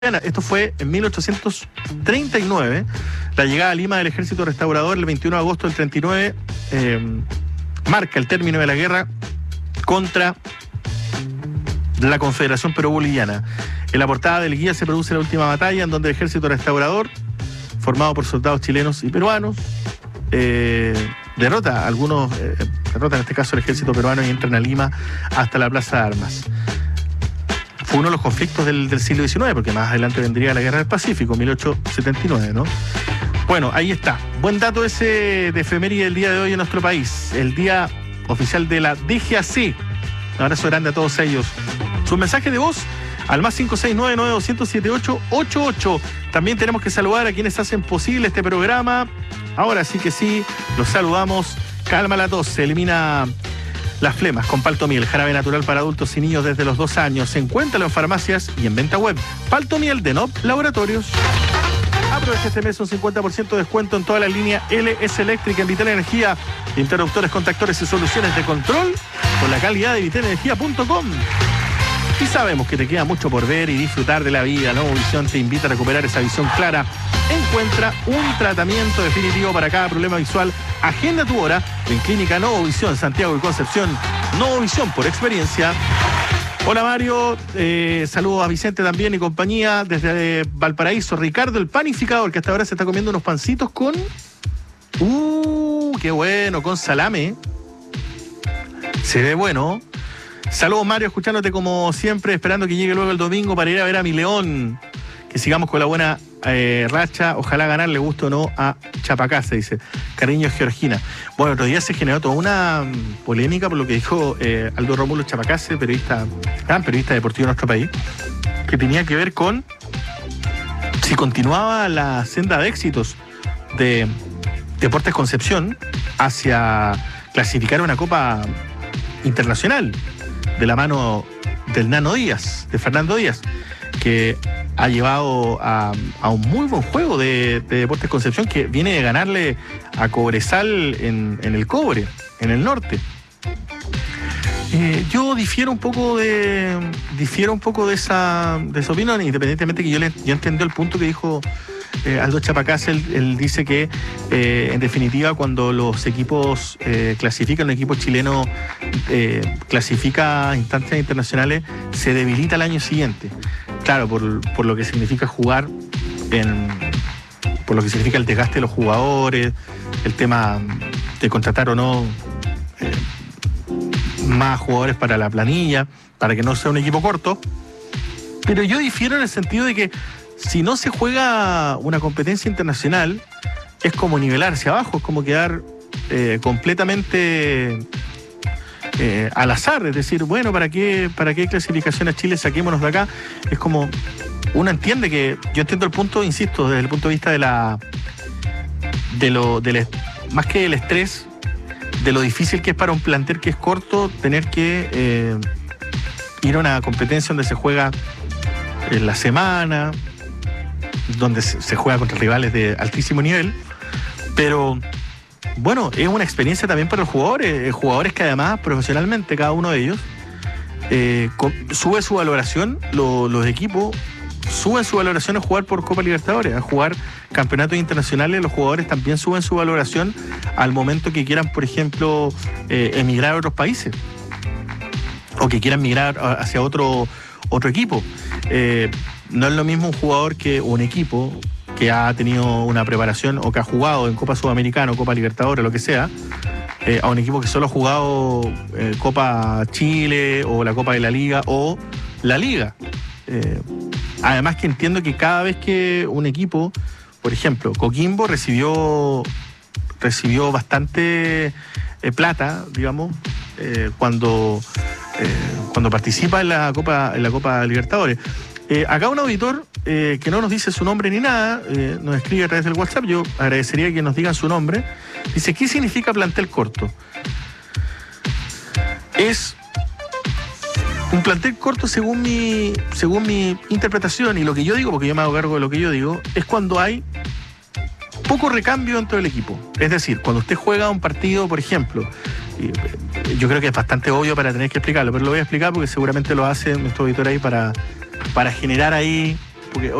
Esto fue en 1839, la llegada a Lima del ejército restaurador el 21 de agosto del 39 marca el término de la guerra contra la Confederación Perú-Boliviana. En la portada del guía se produce la última batalla en donde el ejército restaurador, formado por soldados chilenos y peruanos, derrota en este caso el ejército peruano y entran a Lima hasta la Plaza de Armas. Fue uno de los conflictos del siglo XIX, porque más adelante vendría la Guerra del Pacífico, 1879, ¿no? Bueno, ahí está. Buen dato ese de efeméride del día de hoy en nuestro país. El día oficial de la DGAC. Un abrazo grande a todos ellos. Sus mensajes de voz al más 569-9200-7888. También tenemos que saludar a quienes hacen posible este programa. Ahora sí que sí, los saludamos. Calma la tos, se elimina las flemas con Paltomiel, jarabe natural para adultos y niños desde los 2 años. Encuéntralo en farmacias y en venta web. Paltomiel de NOP Laboratorios. Aprovecha este mes un 50% de descuento en toda la línea LS Eléctrica en Vital Energía. Interruptores, contactores y soluciones de control con la calidad de vitalenergia.com. Y sabemos que te queda mucho por ver y disfrutar de la vida. Nuevo Visión te invita a recuperar esa visión clara. Encuentra un tratamiento definitivo para cada problema visual. Agenda tu hora en Clínica Nuevo Visión, Santiago y Concepción. Nuevo Visión por experiencia. Hola Mario, saludos a Vicente también y compañía desde Valparaíso. Ricardo, el panificador, que hasta ahora se está comiendo unos pancitos con... qué bueno, con salame. Se ve bueno. Saludos Mario, escuchándote como siempre, esperando que llegue luego el domingo para ir a ver a mi León. Que sigamos con la buena racha, ojalá ganar, le guste o no a Chapacase, dice. Cariño Georgina. Bueno, otro día se generó toda una polémica por lo que dijo Aldo Rómulo Chapacase, gran periodista deportivo de nuestro país, que tenía que ver con si continuaba la senda de éxitos de Deportes Concepción hacia clasificar una Copa Internacional de la mano del Nano Díaz, de Fernando Díaz, que ha llevado a un muy buen juego de Deportes Concepción, que viene de ganarle a Cobresal en el Cobre, en el norte. Yo difiero un poco de esa opinión, independientemente que yo entendí el punto que dijo Aldo Chapacase. Él dice que en definitiva cuando los equipos clasifican, un equipo chileno clasifica a instancias internacionales, se debilita el año siguiente. Claro, por lo que significa jugar por lo que significa el desgaste de los jugadores, el tema de contratar o no más jugadores para la planilla, para que no sea un equipo corto. Pero yo difiero en el sentido de que si no se juega una competencia internacional, es como nivelarse abajo, es como quedar completamente al azar, es decir, bueno, ¿para qué clasificación a Chile? Saquémonos de acá. Es como, uno entiende que, yo entiendo el punto, insisto, desde el punto de vista más que del estrés, de lo difícil que es para un plantel que es corto, tener que ir a una competencia donde se juega en la semana, donde se juega contra rivales de altísimo nivel, pero bueno, es una experiencia también para los jugadores que además profesionalmente cada uno de ellos sube su valoración, los equipos suben su valoración a jugar por Copa Libertadores, a jugar campeonatos internacionales. Los jugadores también suben su valoración al momento que quieran, por ejemplo, emigrar a otros países o que quieran migrar hacia otro equipo. No es lo mismo un jugador que un equipo que ha tenido una preparación o que ha jugado en Copa Sudamericana o Copa Libertadores, lo que sea, a un equipo que solo ha jugado Copa Chile o la Copa de la Liga o la Liga. Además que entiendo que cada vez que un equipo, por ejemplo, Coquimbo recibió bastante plata, digamos, cuando participa en la Copa Libertadores. Acá un auditor que no nos dice su nombre ni nada, nos escribe a través del WhatsApp. Yo agradecería que nos digan su nombre. Dice, ¿qué significa plantel corto? Es un plantel corto, según mi interpretación y lo que yo digo, porque yo me hago cargo de lo que yo digo, es cuando hay poco recambio dentro del equipo. Es decir, cuando usted juega un partido, por ejemplo, yo creo que es bastante obvio para tener que explicarlo, pero lo voy a explicar porque seguramente lo hace nuestro auditor ahí para generar ahí porque